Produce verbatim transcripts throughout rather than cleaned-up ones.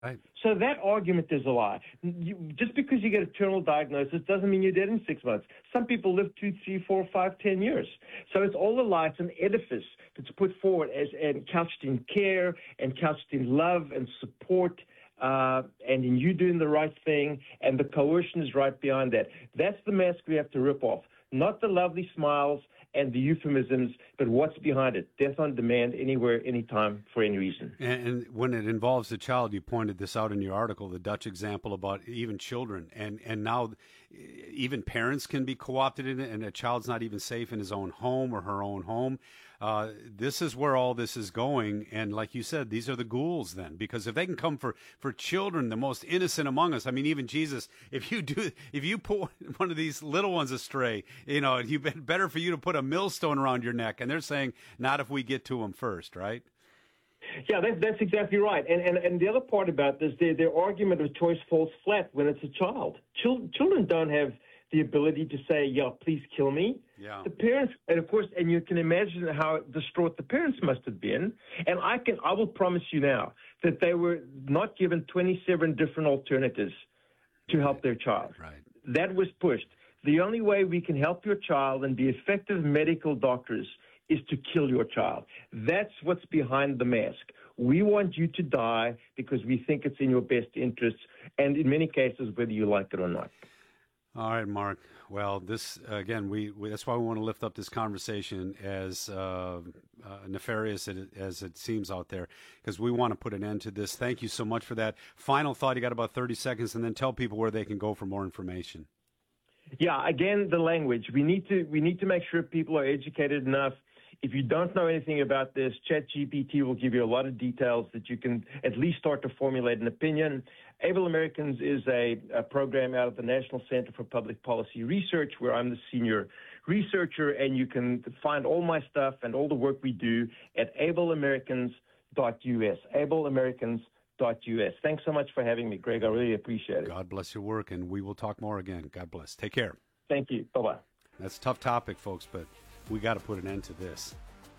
Right. So that argument is a lie. You, just because you get a terminal diagnosis doesn't mean you're dead in six months. Some people live two, three, four, five, ten years. So it's all a lie. It's an edifice that's put forward as and couched in care and couched in love and support, uh, and in you doing the right thing, and the coercion is right behind that. That's the mask we have to rip off, not the lovely smiles and the euphemisms, but what's behind it. Death on demand, anywhere, anytime, for any reason. And, and when it involves the child, you pointed this out in your article, the Dutch example about even children. And, and now even parents can be co-opted in it, and a child's not even safe in his own home or her own home. Uh, this is where all this is going. And like you said, these are the ghouls then, because if they can come for, for children, the most innocent among us, I mean, even Jesus, if you do, if you put one of these little ones astray, you know, you better for you to put a millstone around your neck. And they're saying, not if we get to them first, right? Yeah, that, that's exactly right. And, and and the other part about this, their, their argument of choice falls flat when it's a child. Chil- children don't have the ability to say, yeah, please kill me. Yeah. The parents, and of course, and you can imagine how distraught the parents must have been. And I can, I will promise you now that they were not given twenty-seven different alternatives to help their child. Right. That was pushed. The only way we can help your child and be effective medical doctors is to kill your child. That's what's behind the mask. We want you to die because we think it's in your best interests, and in many cases, whether you like it or not. All right, Mark. Well, this, again, we, we that's why we want to lift up this conversation, as uh, uh, nefarious as it seems out there, because we want to put an end to this. Thank you so much for that. Final thought, you got about thirty seconds, and then tell people where they can go for more information. Yeah, again, the language. We need to we need to make sure people are educated enough. If you don't know anything about this, ChatGPT will give you a lot of details that you can at least start to formulate an opinion. Able Americans is a, a program out of the National Center for Public Policy Research, where I'm the senior researcher, and you can find all my stuff and all the work we do at able americans dot U S, able americans dot U S. Thanks so much for having me, Greg. I really appreciate it. God bless your work, and we will talk more again. God bless. Take care. Thank you. Bye-bye. That's a tough topic, folks, but we got to put an end to this.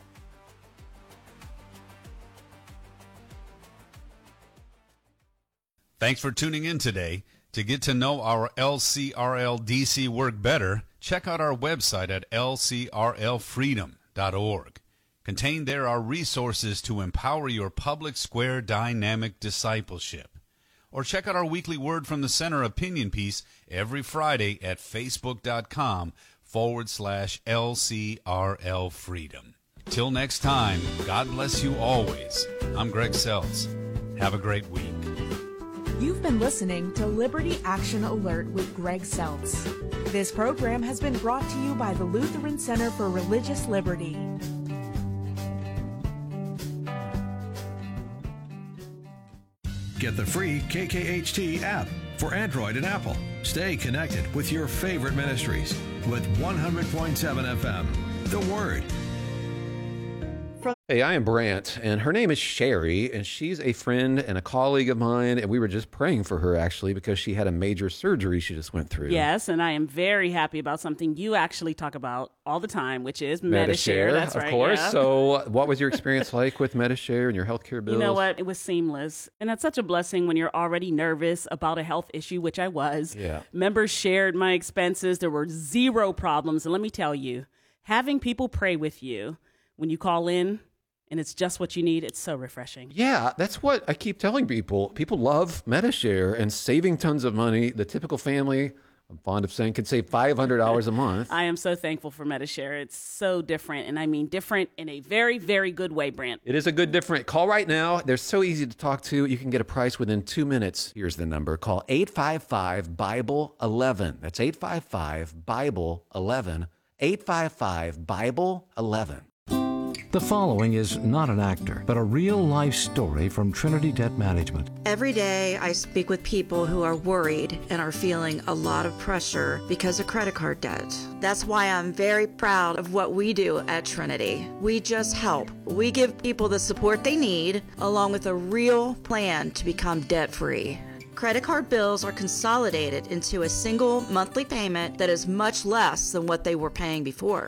Thanks for tuning in today. To get to know our L C R L D C work better, check out our website at L C R L freedom dot org. Contained there are resources to empower your public square dynamic discipleship. Or check out our weekly Word from the Center opinion piece every Friday at facebook.com forward slash LCRL Freedom. Till next time, God bless you always. I'm Greg Seltz. Have a great week. You've been listening to Liberty Action Alert with Greg Seltz. This program has been brought to you by the Lutheran Center for Religious Liberty. Get the free K K H T app for Android and Apple. Stay connected with your favorite ministries with one hundred point seven F M, The Word. Hey, I am Brant, and her name is Sherry, and she's a friend and a colleague of mine, and we were just praying for her, actually, because she had a major surgery she just went through. Yes, and I am very happy about something you actually talk about all the time, which is Medi-Share. Medi-Share, That's of right, course. yeah. So what was your experience like with Medi-Share and your healthcare bills? You know what? It was seamless, and that's such a blessing when you're already nervous about a health issue, which I was. Yeah. Members shared my expenses. There were zero problems, and let me tell you, having people pray with you when you call in, and it's just what you need, it's so refreshing. Yeah, that's what I keep telling people. People love Medi-Share and saving tons of money. The typical family, I'm fond of saying, can save five hundred dollars a month. I am so thankful for Medi-Share. It's so different, and I mean different in a very, very good way, Brant. It is a good different. Call right now. They're so easy to talk to. You can get a price within two minutes. Here's the number. Call eight five five, Bible eleven. That's eight five five, Bible eleven. eight five five, Bible eleven. The following is not an actor, but a real-life story from Trinity Debt Management. Every day I speak with people who are worried and are feeling a lot of pressure because of credit card debt. That's why I'm very proud of what we do at Trinity. We just help. We give people the support they need, along with a real plan to become debt-free. Credit card bills are consolidated into a single monthly payment that is much less than what they were paying before.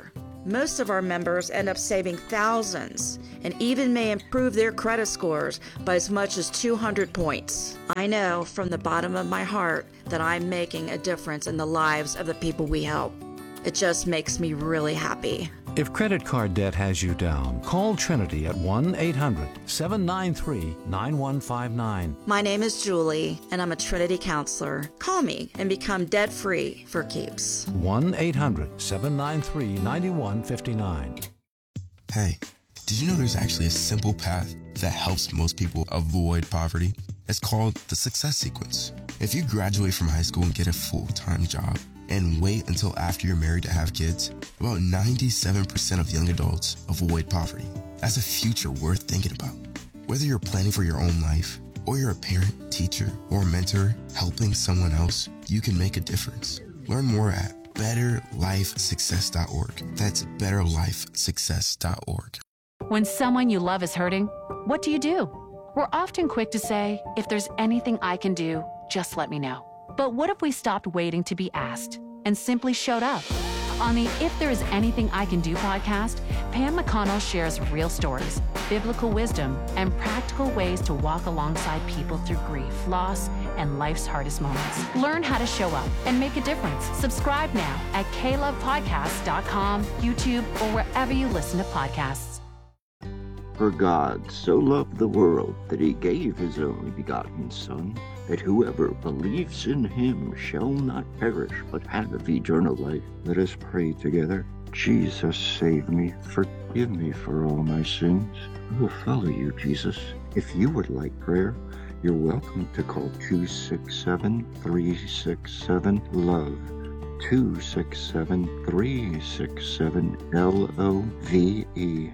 Most of our members end up saving thousands and even may improve their credit scores by as much as two hundred points. I know from the bottom of my heart that I'm making a difference in the lives of the people we help. It just makes me really happy. If credit card debt has you down, call Trinity at one eight hundred seven nine three nine one five nine. My name is Julie, and I'm a Trinity counselor. Call me and become debt-free for keeps. one eight hundred seven nine three nine one five nine. Hey, did you know there's actually a simple path that helps most people avoid poverty? It's called the Success Sequence. If you graduate from high school and get a full-time job, and wait until after you're married to have kids, about ninety-seven percent of young adults avoid poverty. That's a future worth thinking about. Whether you're planning for your own life, or you're a parent, teacher, or mentor helping someone else, you can make a difference. Learn more at better life success dot org. That's better life success dot org. When someone you love is hurting, what do you do? We're often quick to say, if there's anything I can do, just let me know. But what if we stopped waiting to be asked and simply showed up? On the If There Is Anything I Can Do podcast, Pam McConnell shares real stories, biblical wisdom, and practical ways to walk alongside people through grief, loss, and life's hardest moments. Learn how to show up and make a difference. Subscribe now at k love podcast dot com, YouTube, or wherever you listen to podcasts. For God so loved the world that he gave his only begotten Son, that whoever believes in him shall not perish, but have eternal life. Let us pray together. Jesus, save me. Forgive me for all my sins. I will follow you, Jesus. If you would like prayer, you're welcome to call two six seven, three six seven, LOVE. two six seven, three six seven, L O V E.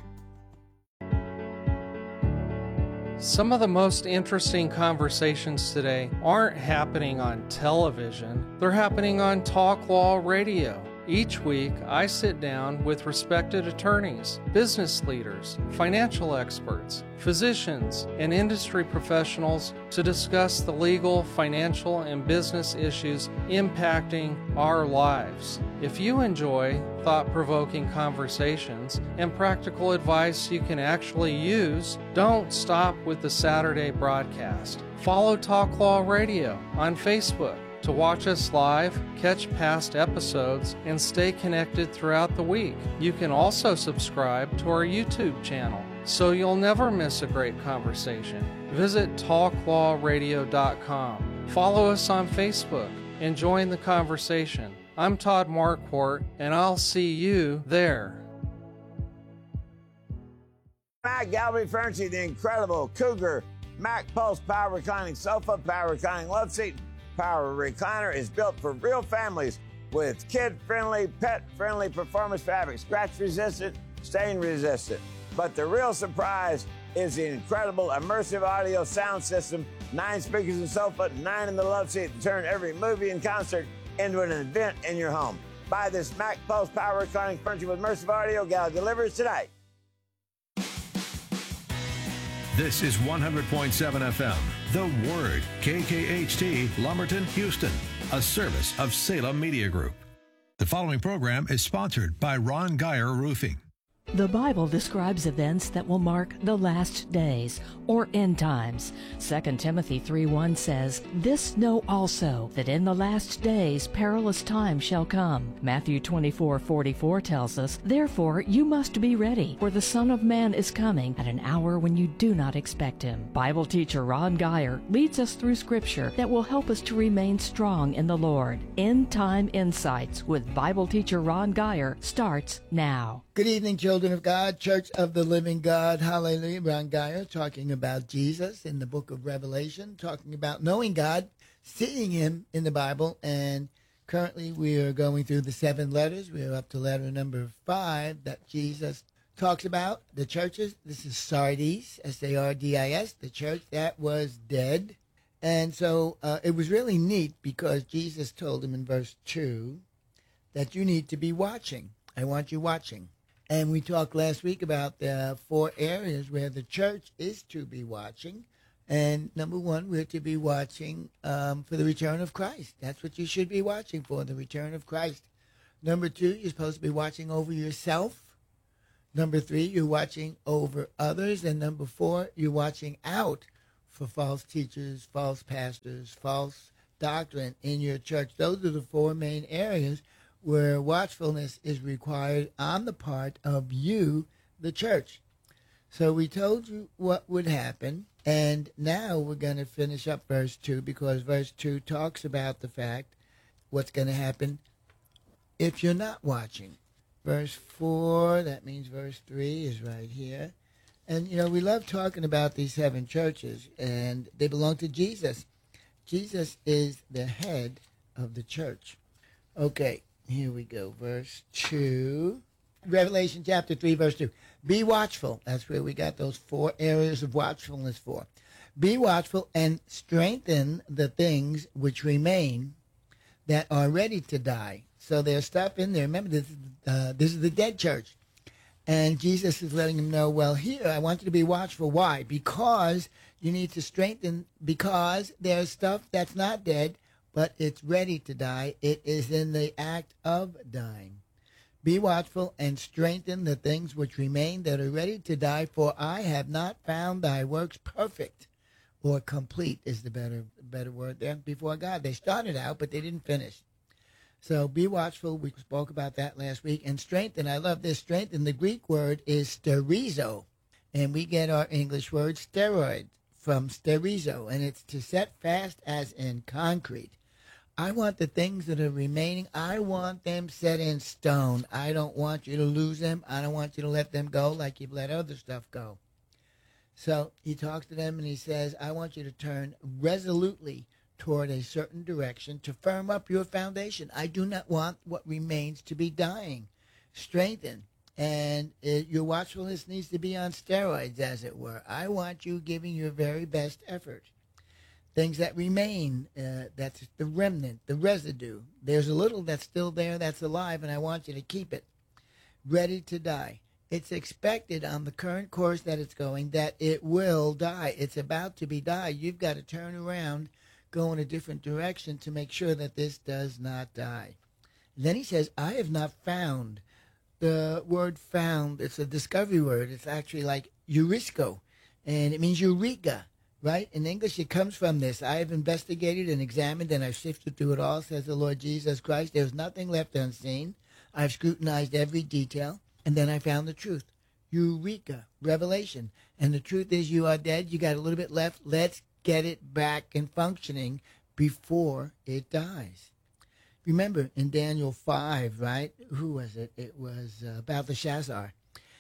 Some of the most interesting conversations today aren't happening on television, they're happening on Talk Law Radio. Each week, I sit down with respected attorneys, business leaders, financial experts, physicians, and industry professionals to discuss the legal, financial, and business issues impacting our lives. If you enjoy thought-provoking conversations and practical advice you can actually use, don't stop with the Saturday broadcast. Follow Talk Law Radio on Facebook to watch us live, catch past episodes, and stay connected throughout the week. You can also subscribe to our YouTube channel so you'll never miss a great conversation. Visit talk law radio dot com. Follow us on Facebook and join the conversation. I'm Todd Marquardt, and I'll see you there. Mac Gallery Furniture, the incredible Cougar Mac Pulse Power Reclining Sofa, Power Reclining Love Seat, Power Recliner is built for real families with kid-friendly, pet-friendly performance fabric, scratch-resistant, stain-resistant. But the real surprise is the incredible immersive audio sound system, nine speakers in the sofa, nine in the love seat to turn every movie and concert into an event in your home. Buy this Mac Pulse Power Reclining Furniture with immersive audio. Gallery delivers today. This is one hundred point seven F M, The Word, K K H T, Lumberton, Houston, a service of Salem Media Group. The following program is sponsored by Ron Geyer Roofing. The Bible describes events that will mark the last days, or end times. Second Timothy three one says, "This know also, that in the last days perilous times shall come." Matthew twenty-four forty-four tells us, "Therefore you must be ready, for the Son of Man is coming at an hour when you do not expect him." Bible teacher Ron Geyer leads us through Scripture that will help us to remain strong in the Lord. End Time Insights with Bible teacher Ron Geyer starts now. Good evening, children of God, Church of the Living God. Hallelujah. Ron Geyer talking about Jesus in the book of Revelation, talking about knowing God, seeing him in the Bible, and currently we are going through the seven letters. We are up to letter number five that Jesus talks about. The churches, this is Sardis, S A R D I S, the church that was dead. And so uh, it was really neat because Jesus told him in verse two that you need to be watching. I want you watching. And we talked last week about the four areas where the church is to be watching. And number one, we're to be watching um, for the return of Christ. That's what you should be watching for, the return of Christ. Number two, you're supposed to be watching over yourself. Number three, you're watching over others. And number four, you're watching out for false teachers, false pastors, false doctrine in your church. Those are the four main areas where watchfulness is required on the part of you, the church. So we told you what would happen, and now we're going to finish up verse two, because verse two talks about the fact what's going to happen if you're not watching. Verse four, that means verse three is right here. And, you know, we love talking about these seven churches, and they belong to Jesus. Jesus is the head of the church. Okay, here we go. Verse two. Revelation chapter three, verse two. Be watchful. That's where we got those four areas of watchfulness for. Be watchful and strengthen the things which remain that are ready to die. So there's stuff in there. Remember, this, uh, this is the dead church. And Jesus is letting them know, well, here, I want you to be watchful. Why? Because you need to strengthen, because there's stuff that's not dead, but it's ready to die. It is in the act of dying. Be watchful and strengthen the things which remain that are ready to die, for I have not found thy works perfect, or complete is the better better word there, before God. They started out, but they didn't finish. So be watchful. We spoke about that last week. And strengthen, I love this. Strengthen, the Greek word is sterizo, and we get our English word steroid from sterizo, and it's to set fast as in concrete. I want the things that are remaining, I want them set in stone. I don't want you to lose them. I don't want you to let them go like you've let other stuff go. So he talks to them and he says, I want you to turn resolutely toward a certain direction to firm up your foundation. I do not want what remains to be dying. Strengthen. And it, your watchfulness needs to be on steroids, as it were. I want you giving your very best effort. Things that remain, uh, that's the remnant, the residue. There's a little that's still there that's alive, and I want you to keep it ready to die. It's expected on the current course that it's going that it will die. It's about to be died. You've got to turn around, go in a different direction to make sure that this does not die. And then he says, I have not found. The word found, it's a discovery word. It's actually like eurisco, and it means eureka. Right? In English, it comes from this. I have investigated and examined, and I've sifted through it all, says the Lord Jesus Christ. There's nothing left unseen. I've scrutinized every detail, and then I found the truth. Eureka, revelation. And the truth is you are dead. You got a little bit left. Let's get it back and functioning before it dies. Remember, in Daniel five, right? Who was it? It was uh, Belteshazzar.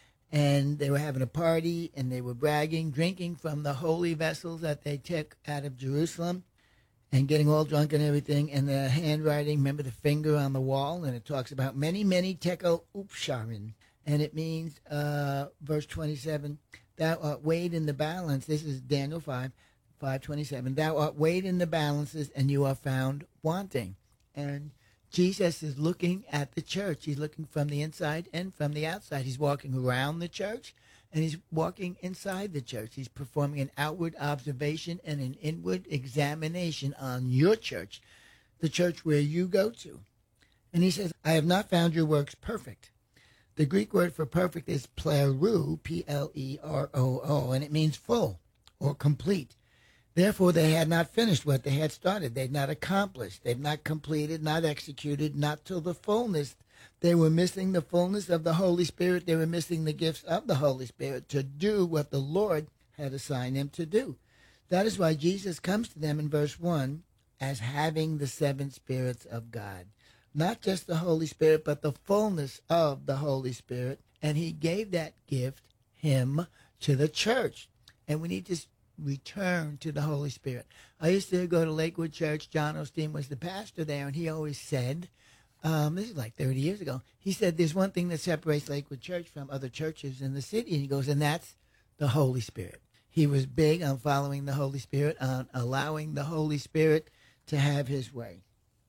And they were having a party, and they were bragging, drinking from the holy vessels that they took out of Jerusalem, and getting all drunk and everything. And the handwriting, remember the finger on the wall? And it talks about many, many tekel upsharin. And it means, uh, verse twenty-seven, thou art weighed in the balance. This is Daniel five, five twenty-seven. Thou art weighed in the balances, and you are found wanting. And Jesus is looking at the church. He's looking from the inside and from the outside. He's walking around the church, and he's walking inside the church. He's performing an outward observation and an inward examination on your church, the church where you go to. And he says, I have not found your works perfect. The Greek word for perfect is pleroo, P L E R O O, and it means full or complete. Therefore, they had not finished what they had started. They had not accomplished. They had not completed, not executed, not till the fullness. They were missing the fullness of the Holy Spirit. They were missing the gifts of the Holy Spirit to do what the Lord had assigned them to do. That is why Jesus comes to them in verse one as having the seven spirits of God. Not just the Holy Spirit, but the fullness of the Holy Spirit. And he gave that gift, him, to the church. And we need to return to the Holy Spirit. I used to go to Lakewood Church. John Osteen was the pastor there, and he always said, um, this is like thirty years ago, he said, there's one thing that separates Lakewood Church from other churches in the city, and he goes, and that's the Holy Spirit. He was big on following the Holy Spirit, on allowing the Holy Spirit to have his way.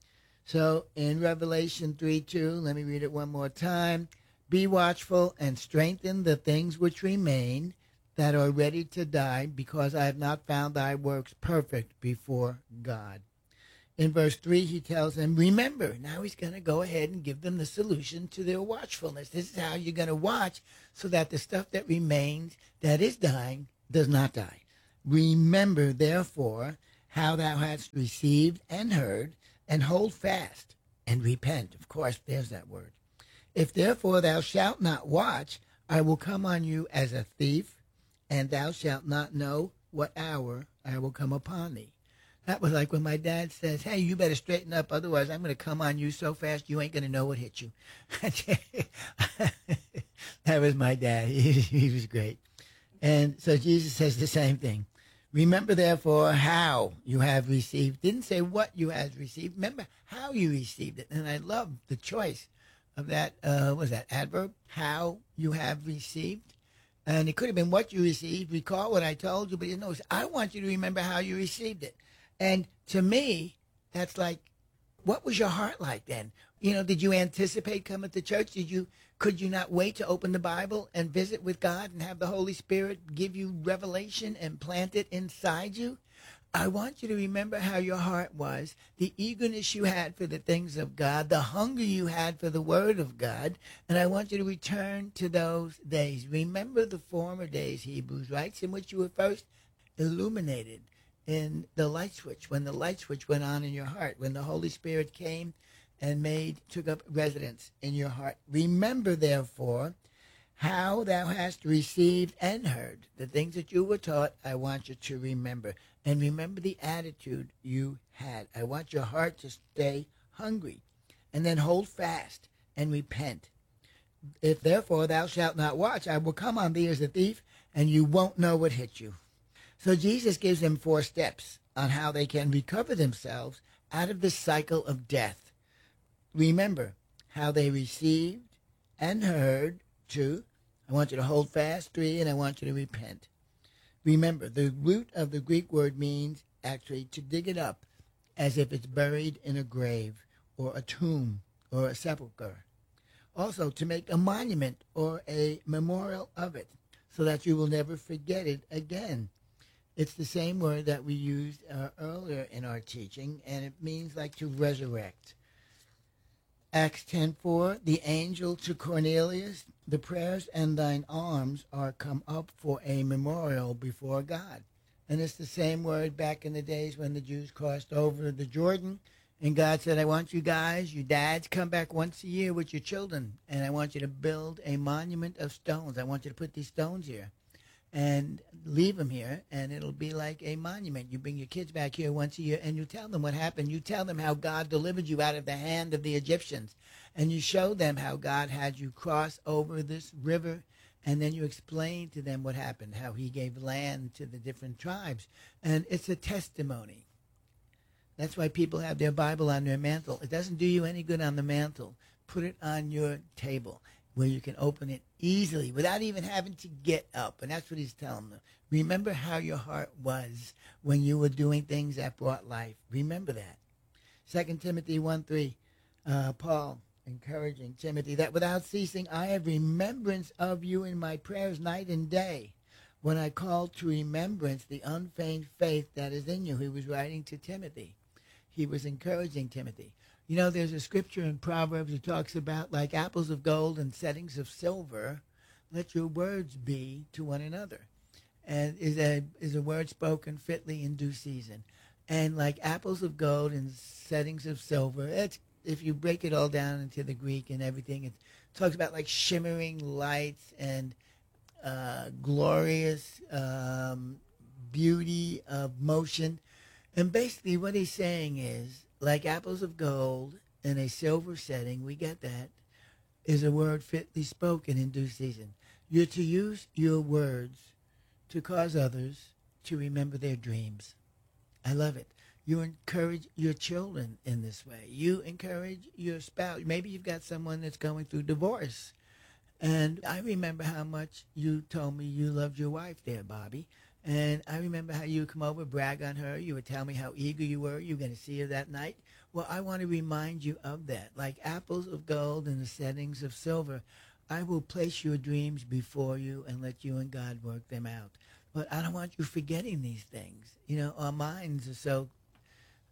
So in Revelation three two, let me read it one more time. Be watchful and strengthen the things which remain that are ready to die, because I have not found thy works perfect before God. In verse three, he tells them, remember. Now he's going to go ahead and give them the solution to their watchfulness. This is how you're going to watch so that the stuff that remains, that is dying, does not die. Remember, therefore, how thou hast received and heard, and hold fast and repent. Of course, there's that word. If therefore thou shalt not watch, I will come on you as a thief, and thou shalt not know what hour I will come upon thee. That was like when my dad says, hey, you better straighten up, otherwise I'm going to come on you so fast you ain't going to know what hit you. That was my dad. He, he was great. And so Jesus says the same thing. Remember, therefore, how you have received. Didn't say what you have received. Remember how you received it. And I love the choice of that, uh, what was that, adverb? How you have received. And it could have been what you received. Recall what I told you, but you know, I want you to remember how you received it. And to me, that's like, what was your heart like then? You know, did you anticipate coming to church? Did you, could you not wait to open the Bible and visit with God and have the Holy Spirit give you revelation and plant it inside you? I want you to remember how your heart was, the eagerness you had for the things of God, the hunger you had for the Word of God, and I want you to return to those days. Remember the former days, Hebrews writes, in which you were first illuminated in the light switch, when the light switch went on in your heart, when the Holy Spirit came and made, took up residence in your heart. Remember, therefore, how thou hast received and heard. The things that you were taught, I want you to remember. And remember the attitude you had. I want your heart to stay hungry. And then hold fast and repent. If therefore thou shalt not watch, I will come on thee as a thief, and you won't know what hit you. So Jesus gives them four steps on how they can recover themselves out of this cycle of death. Remember how they received and heard. Two, I want you to hold fast. Three, and I want you to repent. Remember, the root of the Greek word means actually to dig it up as if it's buried in a grave or a tomb or a sepulcher. Also, to make a monument or a memorial of it so that you will never forget it again. It's the same word that we used uh, earlier in our teaching, and it means like to resurrect. Acts ten four, the angel to Cornelius, the prayers and thine alms are come up for a memorial before God. And it's the same word back in the days when the Jews crossed over the Jordan, and God said, I want you guys, you dads, come back once a year with your children, and I want you to build a monument of stones. I want you to put these stones here and leave them here, and it'll be like a monument. You bring your kids back here once a year, and you tell them what happened. You tell them how God delivered you out of the hand of the Egyptians, and you show them how God had you cross over this river, and then you explain to them what happened, how he gave land to the different tribes, and it's a testimony. That's why people have their Bible on their mantle. It doesn't do you any good on the mantle. Put it on your table, where you can open it easily without even having to get up. And that's what he's telling them. Remember how your heart was when you were doing things that brought life. Remember that. Second Timothy one three, uh, Paul encouraging Timothy, that without ceasing I have remembrance of you in my prayers night and day, when I call to remembrance the unfeigned faith that is in you. He was writing to Timothy. He was encouraging Timothy. You know, there's a scripture in Proverbs that talks about, like apples of gold and settings of silver, let your words be to one another. And is a, is a word spoken fitly in due season. And like apples of gold and settings of silver, it's, if you break it all down into the Greek and everything, it talks about like shimmering lights and uh, glorious um, beauty of motion. And basically what he's saying is, like apples of gold in a silver setting, we get that, is a word fitly spoken in due season. You're to use your words to cause others to remember their dreams. I love it. You encourage your children in this way. You encourage your spouse. Maybe you've got someone that's going through divorce. And I remember how much you told me you loved your wife there, Bobby. And I remember how you would come over, brag on her. You would tell me how eager you were. You were going to see her that night. Well, I want to remind you of that. Like apples of gold in the settings of silver, I will place your dreams before you and let you and God work them out. But I don't want you forgetting these things. You know, our minds are so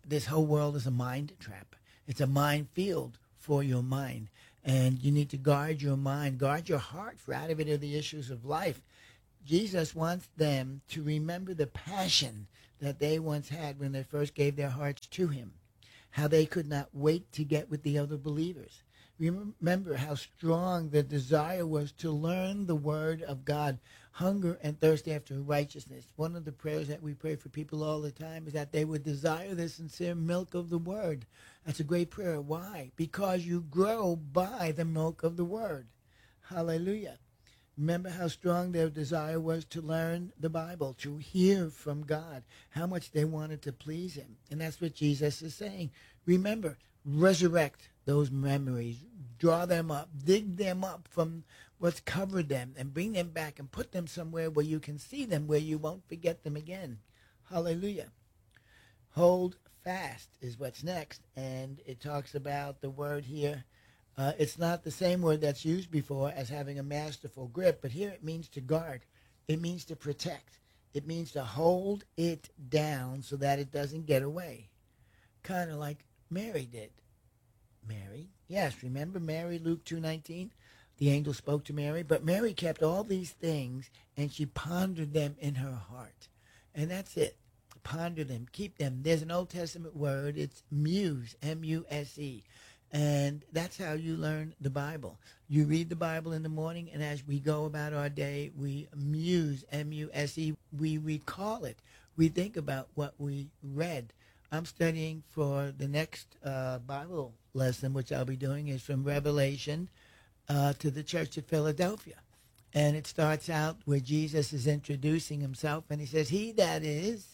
this whole world is a mind trap. It's a minefield for your mind. And you need to guard your mind, guard your heart, for out of it are the issues of life. Jesus wants them to remember the passion that they once had when they first gave their hearts to him, how they could not wait to get with the other believers. Remember how strong the desire was to learn the word of God, hunger and thirst after righteousness. One of the prayers that we pray for people all the time is that they would desire the sincere milk of the word. That's a great prayer. Why? Because you grow by the milk of the word. Hallelujah. Remember how strong their desire was to learn the Bible, to hear from God, how much they wanted to please him. And that's what Jesus is saying. Remember, resurrect those memories, draw them up, dig them up from what's covered them, and bring them back and put them somewhere where you can see them, where you won't forget them again. Hallelujah. Hold fast is what's next, and it talks about the word here. Uh, it's not the same word that's used before as having a masterful grip, but here it means to guard. It means to protect. It means to hold it down so that it doesn't get away. Kind of like Mary did. Mary, yes, remember Mary, Luke two nineteen? The angel spoke to Mary, but Mary kept all these things and she pondered them in her heart. And that's it. Ponder them, keep them. There's an Old Testament word, it's muse, M U S E. And that's how you learn the Bible. You read the Bible in the morning, and as we go about our day, we muse, M U S E. We recall it. We think about what we read. I'm studying for the next uh, Bible lesson, which I'll be doing, is from Revelation uh, to the Church of Philadelphia. And it starts out where Jesus is introducing himself, and he says, he that is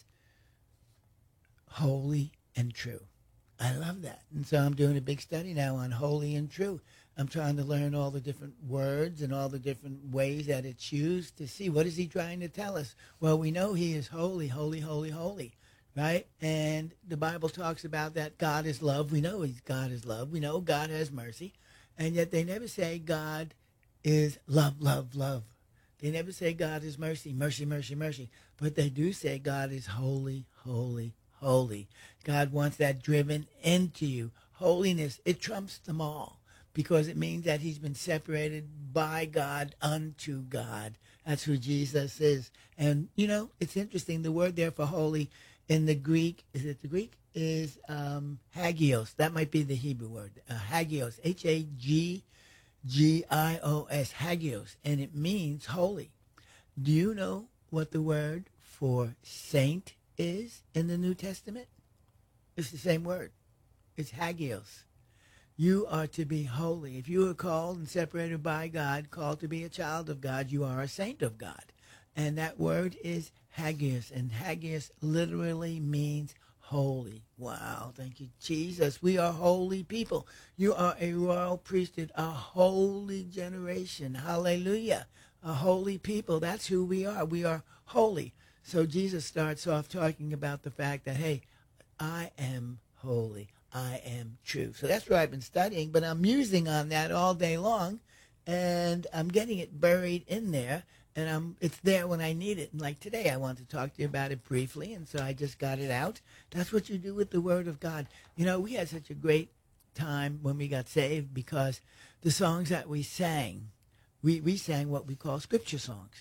holy and true. I love that. And so I'm doing a big study now on holy and true. I'm trying to learn all the different words and all the different ways that it's used to see what is he trying to tell us. Well, we know he is holy, holy, holy, holy, right? And the Bible talks about that God is love. We know he's God is love. We know God has mercy. And yet they never say God is love, love, love. They never say God is mercy, mercy, mercy, mercy. But they do say God is holy, holy, holy. God wants that driven into you. Holiness, it trumps them all because it means that he's been separated by God unto God. That's who Jesus is. And, you know, it's interesting. The word there for holy in the Greek, is it the Greek? Is um, hagios. That might be the Hebrew word. Uh, hagios, H A G G I O S, hagios. And it means holy. Do you know what the word for saint is in the New Testament? It's the same word. It's hagios. You are to be holy. If you are called and separated by God, called to be a child of God, you are a saint of God. And that word is hagios. And hagios literally means holy. Wow. Thank you, Jesus. We are holy people. You are a royal priesthood, a holy generation. Hallelujah. A holy people. That's who we are. We are holy. So Jesus starts off talking about the fact that, hey, I am holy. I am true. So that's what I've been studying, but I'm musing on that all day long, and I'm getting it buried in there, and I'm it's there when I need it. And like today, I want to talk to you about it briefly, and so I just got it out. That's what you do with the Word of God. You know, we had such a great time when we got saved because the songs that we sang, we, we sang what we call scripture songs.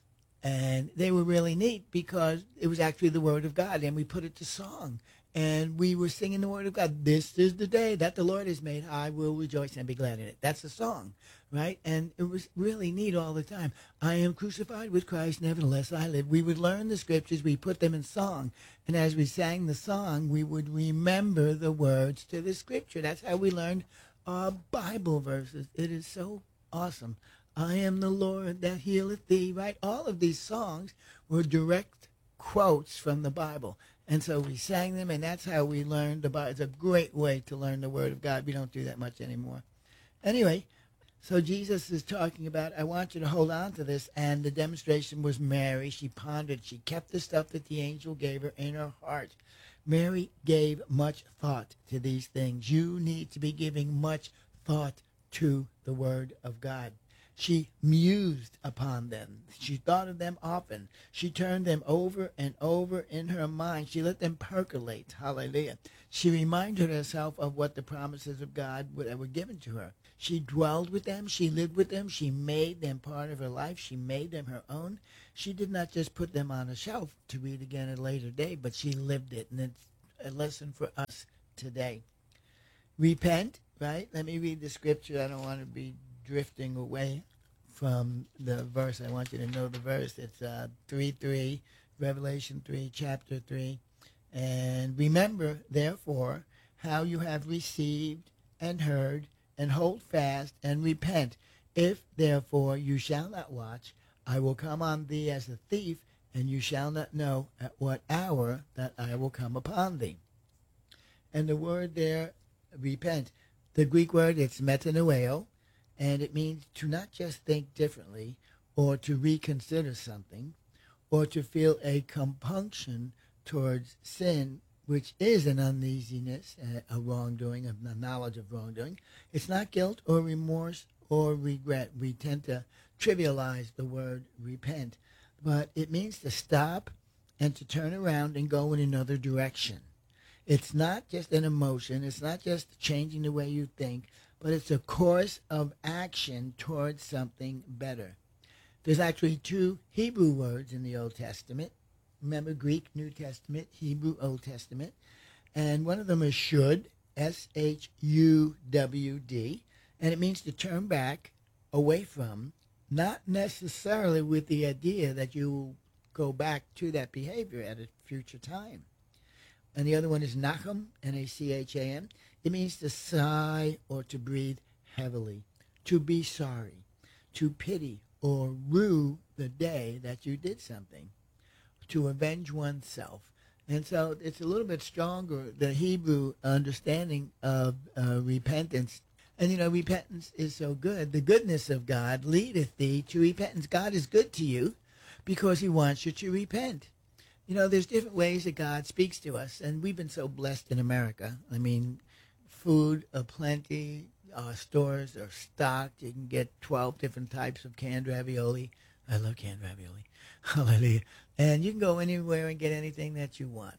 And they were really neat because it was actually the Word of God, and we put it to song. And we were singing the Word of God. This is the day that the Lord has made. I will rejoice and be glad in it. That's the song, right? And it was really neat all the time. I am crucified with Christ, nevertheless I live. We would learn the scriptures. We put them in song. And as we sang the song, we would remember the words to the scripture. That's how we learned our Bible verses. It is so awesome. I am the Lord that healeth thee, right? All of these songs were direct quotes from the Bible. And so we sang them, and that's how we learned the Bible. It's a great way to learn the Word of God. We don't do that much anymore. Anyway, so Jesus is talking about, I want you to hold on to this, and the demonstration was Mary. She pondered. She kept the stuff that the angel gave her in her heart. Mary gave much thought to these things. You need to be giving much thought to the Word of God. She mused upon them. She thought of them often. She turned them over and over in her mind. She let them percolate. Hallelujah. She reminded herself of what the promises of God were given to her. She dwelled with them. She lived with them. She made them part of her life. She made them her own. She did not just put them on a shelf to read again at a later day, but she lived it. And it's a lesson for us today. Repent, right? Let me read the scripture. I don't want to be drifting away from the verse. I want you to know the verse. It's uh, three three, Revelation three, chapter three. And remember, therefore, how you have received and heard, and hold fast and repent. If, therefore, you shall not watch, I will come on thee as a thief, and you shall not know at what hour that I will come upon thee. And the word there, repent, the Greek word, it's metanoeo, and it means to not just think differently or to reconsider something or to feel a compunction towards sin, which is an uneasiness, a wrongdoing, a knowledge of wrongdoing. It's not guilt or remorse or regret. We tend to trivialize the word repent, but it means to stop and to turn around and go in another direction. It's not just an emotion. It's not just changing the way you think, but it's a course of action towards something better. There's actually two Hebrew words in the Old Testament. Remember, Greek, New Testament, Hebrew, Old Testament. And one of them is should, S H U W D, and it means to turn back, away from, not necessarily with the idea that you will go back to that behavior at a future time. And the other one is nacham, N A C H A M. It means to sigh or to breathe heavily, to be sorry, to pity or rue the day that you did something, to avenge oneself. And so it's a little bit stronger, the Hebrew understanding of uh, repentance. And, you know, repentance is so good. The goodness of God leadeth thee to repentance. God is good to you because he wants you to repent. You know, there's different ways that God speaks to us, and we've been so blessed in America. I mean, food aplenty, uh, stores are stocked. You can get twelve different types of canned ravioli. I love canned ravioli. Hallelujah. And you can go anywhere and get anything that you want.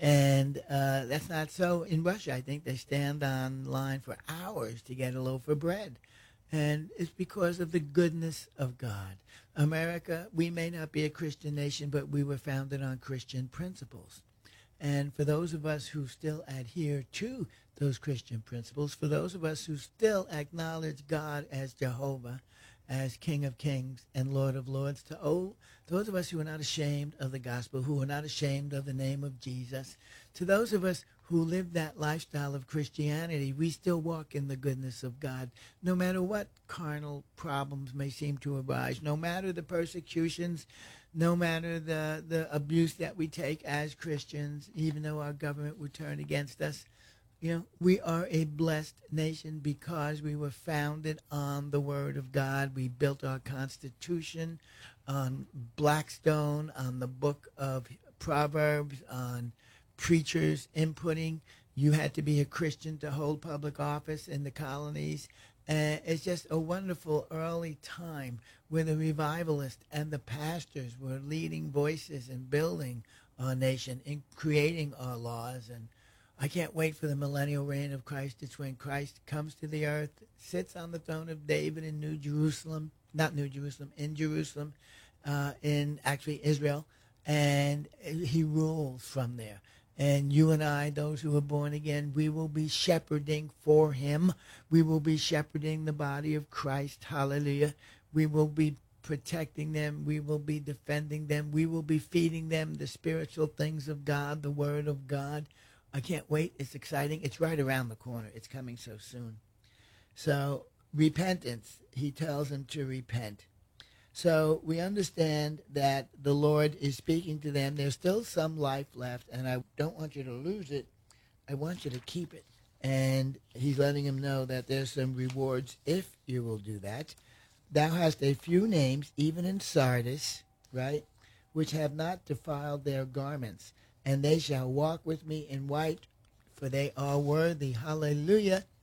And uh, that's not so in Russia. I think they stand on line for hours to get a loaf of bread. And it's because of the goodness of God. America, we may not be a Christian nation, but we were founded on Christian principles. And for those of us who still adhere to those Christian principles, for those of us who still acknowledge God as Jehovah, as King of Kings and Lord of Lords, to oh, those of us who are not ashamed of the gospel, who are not ashamed of the name of Jesus, to those of us who live that lifestyle of Christianity, we still walk in the goodness of God, no matter what carnal problems may seem to arise, no matter the persecutions, no matter the, the abuse that we take as Christians, even though our government would turn against us. You know, we are a blessed nation because we were founded on the Word of God. We built our Constitution on Blackstone, on the book of Proverbs, on preachers inputting. You had to be a Christian to hold public office in the colonies. And it's just a wonderful early time where the revivalists and the pastors were leading voices in building our nation, in creating our laws. And I can't wait for the millennial reign of Christ. It's when Christ comes to the earth, sits on the throne of David in New Jerusalem, not New Jerusalem, in Jerusalem, uh, in actually Israel, and he rules from there. And you and I, those who are born again, we will be shepherding for him. We will be shepherding the body of Christ. Hallelujah. We will be protecting them. We will be defending them. We will be feeding them the spiritual things of God, the Word of God. I can't wait. It's exciting. It's right around the corner. It's coming so soon. So repentance, he tells them to repent. So we understand that the Lord is speaking to them. There's still some life left, and I don't want you to lose it. I want you to keep it. And he's letting them know that there's some rewards if you will do that. Thou hast a few names, even in Sardis, right, which have not defiled their garments, and they shall walk with me in white, for they are worthy. Hallelujah.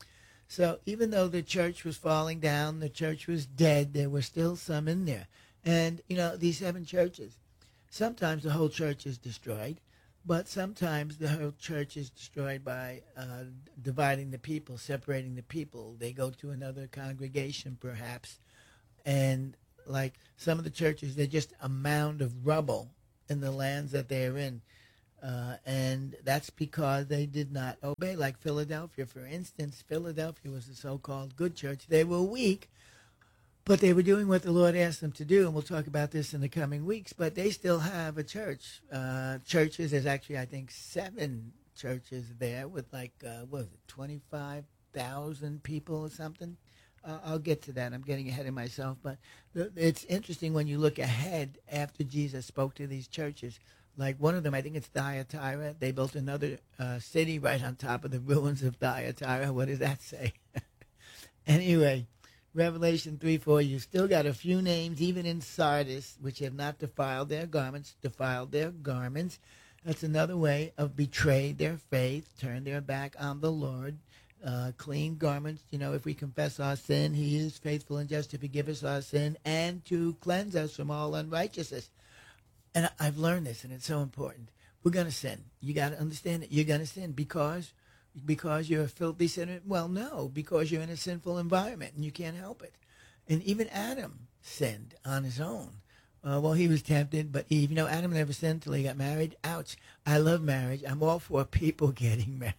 So even though the church was falling down, the church was dead, there were still some in there. And, you know, these seven churches, sometimes the whole church is destroyed, but sometimes the whole church is destroyed by uh, dividing the people, separating the people. They go to another congregation, perhaps. And like some of the churches, they're just a mound of rubble in the lands that they're in. Uh, and that's because they did not obey. Like Philadelphia, for instance, Philadelphia was the so-called good church. They were weak, but they were doing what the Lord asked them to do, and we'll talk about this in the coming weeks. But they still have a church. Uh, churches, there's actually, I think, seven churches there with like, uh, what was it, twenty-five thousand people or something? Uh, I'll get to that. I'm getting ahead of myself. But th- it's interesting when you look ahead after Jesus spoke to these churches. Like one of them, I think it's Thyatira. They built another uh, city right on top of the ruins of Thyatira. What does that say? Anyway, Revelation three four, you still got a few names, even in Sardis, which have not defiled their garments, defiled their garments. That's another way of betrayed their faith, turned their back on the Lord. Uh, clean garments, you know, if we confess our sin, he is faithful and just to forgive us our sin and to cleanse us from all unrighteousness. And I've learned this, and it's so important. We're going to sin. You got to understand that you're going to sin because because you're a filthy sinner. Well, no, because you're in a sinful environment, and you can't help it. And even Adam sinned on his own. Uh, well, he was tempted, but Eve, you know, Adam never sinned until he got married. Ouch. I love marriage. I'm all for people getting married.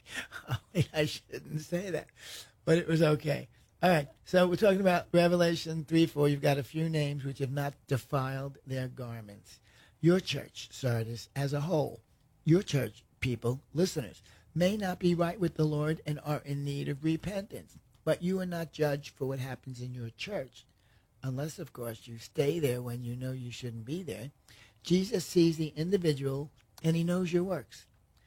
I shouldn't say that, but it was okay. All right, so we're talking about Revelation three four. You've got a few names which have not defiled their garments. Your church, Sardis, as a whole, your church, people, listeners, may not be right with the Lord and are in need of repentance, but you are not judged for what happens in your church, unless, of course, you stay there when you know you shouldn't be there. Jesus sees the individual, and he knows your works.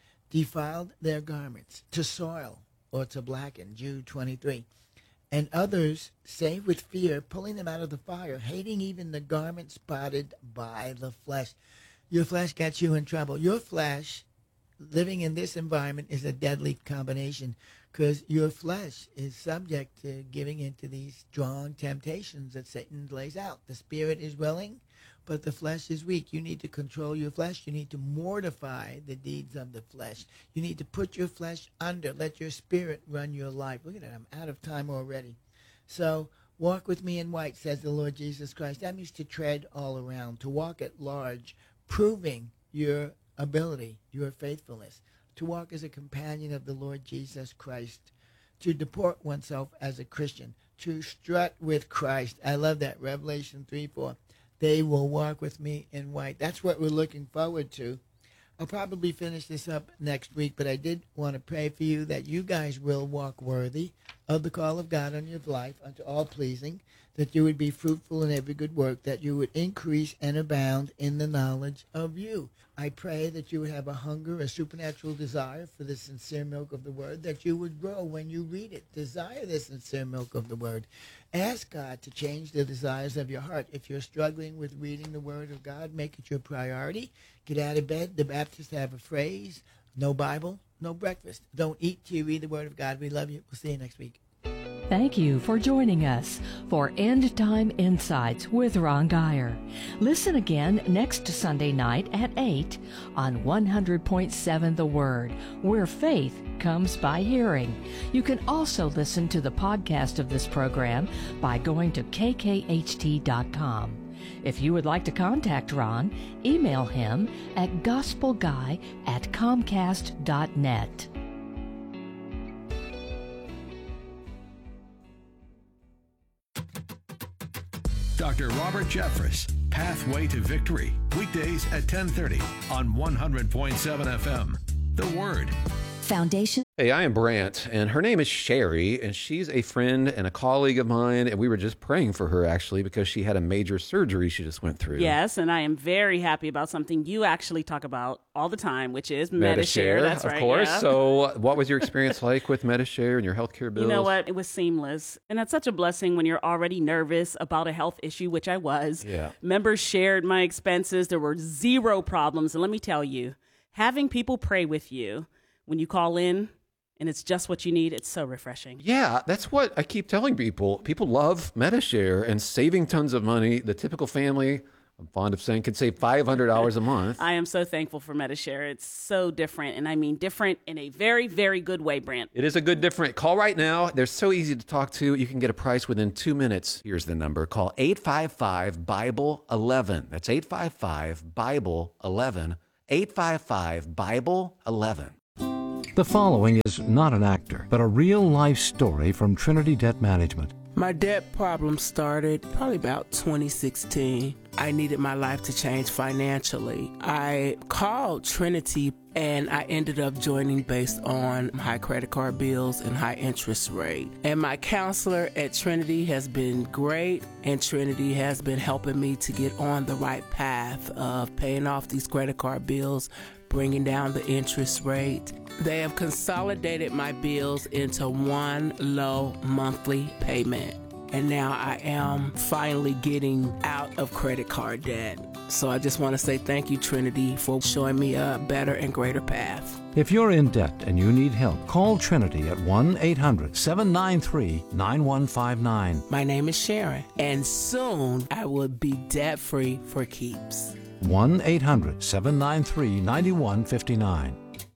Defiled their garments, to soil or to blacken, Jude twenty-three. And others, saved with fear, pulling them out of the fire, hating even the garment spotted by the flesh. Your flesh gets you in trouble. Your flesh, living in this environment, is a deadly combination because your flesh is subject to giving into these strong temptations that Satan lays out. The spirit is willing, but the flesh is weak. You need to control your flesh. You need to mortify the deeds of the flesh. You need to put your flesh under. Let your spirit run your life. Look at that. I'm out of time already. So walk with me in white, says the Lord Jesus Christ. That means to tread all around, to walk at large, proving your ability, your faithfulness, to walk as a companion of the Lord Jesus Christ, to deport oneself as a Christian, to strut with Christ. I love that, Revelation three four. They will walk with me in white. That's what we're looking forward to. I'll probably finish this up next week, but I did want to pray for you that you guys will walk worthy of the call of God on your life unto all pleasing, that you would be fruitful in every good work, that you would increase and abound in the knowledge of you. I pray that you would have a hunger, a supernatural desire for the sincere milk of the word, that you would grow when you read it. Desire the sincere milk of the word. Ask God to change the desires of your heart. If you're struggling with reading the word of God, make it your priority. Get out of bed. The Baptists have a phrase, no Bible, no breakfast. Don't eat till you read the word of God. We love you. We'll see you next week. Thank you for joining us for End Time Insights with Ron Geyer. Listen again next Sunday night at eight on one hundred point seven The Word, where faith comes by hearing. You can also listen to the podcast of this program by going to k k h t dot com. If you would like to contact Ron, email him at gospelguy at comcast dot net. Doctor Robert Jeffress, Pathway to Victory, weekdays at ten thirty on one hundred point seven F M. The Word. Foundation. Hey, I am Brant, and her name is Sherry, and she's a friend and a colleague of mine, and we were just praying for her, actually, because she had a major surgery she just went through. Yes, and I am very happy about something you actually talk about all the time, which is Medi-Share. Medi-Share, That's of right, course. yeah. So what was your experience like with Medi-Share and your healthcare bills? You know what? It was seamless. And that's such a blessing when you're already nervous about a health issue, which I was. Yeah. Members shared my expenses. There were zero problems. And let me tell you, having people pray with you when you call in, and it's just what you need. It's so refreshing. Yeah, that's what I keep telling people. People love MediShare and saving tons of money. The typical family, I'm fond of saying, can save five hundred dollars a month. I am so thankful for MediShare. It's so different, and I mean different in a very, very good way, Brent. It is a good different. Call right now. They're so easy to talk to. You can get a price within two minutes. Here's the number. Call eight five five, Bible eleven. That's eight five five, Bible eleven. eight five five, Bible eleven. The following is not an actor, but a real-life story from Trinity Debt Management. My debt problem started probably about twenty sixteen. I needed my life to change financially. I called Trinity and I ended up joining based on high credit card bills and high interest rate. And my counselor at Trinity has been great, and Trinity has been helping me to get on the right path of paying off these credit card bills, bringing down the interest rate. They have consolidated my bills into one low monthly payment. And now I am finally getting out of credit card debt. So I just want to say thank you, Trinity, for showing me a better and greater path. If you're in debt and you need help, call Trinity at one eight hundred, seven nine three, nine one five nine. My name is Sharon, and soon I will be debt-free for keeps. one eight hundred, seven nine three, nine one five nine.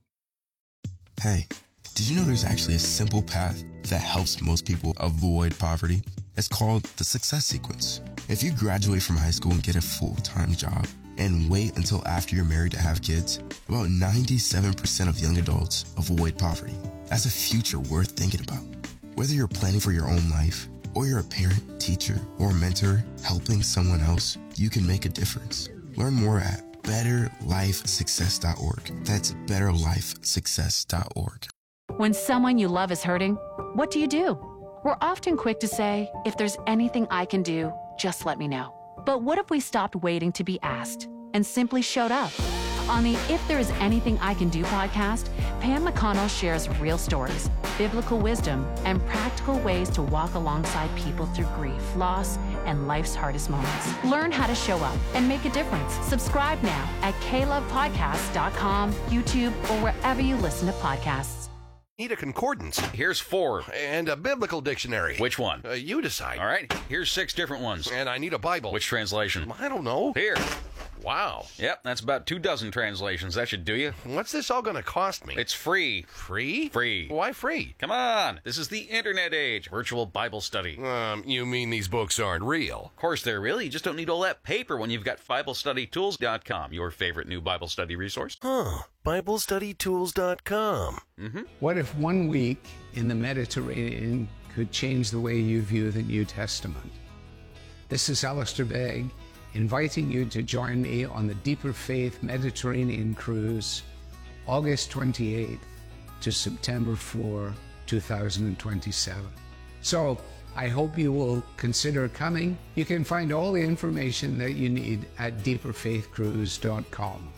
Hey, did you know there's actually a simple path that helps most people avoid poverty? It's called the Success Sequence. If you graduate from high school and get a full-time job and wait until after you're married to have kids, about ninety-seven percent of young adults avoid poverty. That's a future worth thinking about. Whether you're planning for your own life, or you're a parent, teacher, or mentor helping someone else, you can make a difference. Learn more at better life success dot org. That's better life success dot org. When someone you love is hurting, what do you do? We're often quick to say, if there's anything I can do, just let me know. But what if we stopped waiting to be asked and simply showed up? On the If There Is Anything I Can Do podcast, Pam McConnell shares real stories, biblical wisdom, and practical ways to walk alongside people through grief, loss, and life's hardest moments. Learn how to show up and make a difference. Subscribe now at k love podcast dot com, YouTube, or wherever you listen to podcasts. Need a concordance. Here's four. And a biblical dictionary. Which one? Uh, you decide. All right, here's six different ones. And I need a Bible. Which translation? I don't know. Here. Wow. Yep, that's about two dozen translations. That should do you. What's this all going to cost me? It's free. Free? Free. Why free? Come on. This is the internet age. Virtual Bible study. Um, you mean these books aren't real? Of course they're real. You just don't need all that paper when you've got Bible Study Tools dot com, your favorite new Bible study resource. Huh. Bible Study Tools dot com. Mm-hmm. What if one week in the Mediterranean could change the way you view the New Testament? This is Alistair Begg, inviting you to join me on the Deeper Faith Mediterranean Cruise, August twenty-eighth to September fourth, two thousand twenty-seven. So I hope you will consider coming. You can find all the information that you need at deeper faith cruise dot com.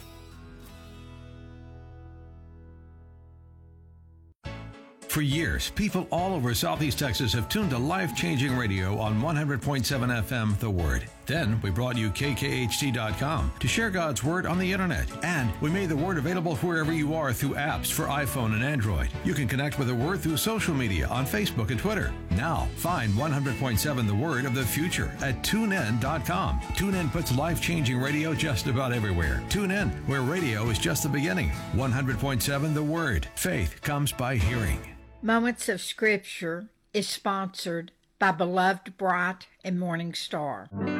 For years, people all over Southeast Texas have tuned to life-changing radio on one hundred point seven F M, The Word. Then we brought you K K H T dot com to share God's Word on the internet. And we made the Word available wherever you are through apps for iPhone and Android. You can connect with the Word through social media on Facebook and Twitter. Now, find one hundred point seven The Word of the future at tune in dot com. TuneIn puts life-changing radio just about everywhere. Tune in, where radio is just the beginning. one hundred point seven The Word. Faith comes by hearing. Moments of Scripture is sponsored by Beloved Bright and Morning Star.